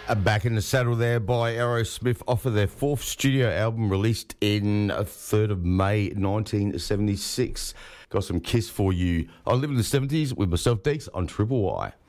Back in the Saddle there by Aerosmith off of their fourth studio album released in 3rd of May 1976. Got some Kiss for you. I live in the 70s with myself, Deeks, on Triple Y.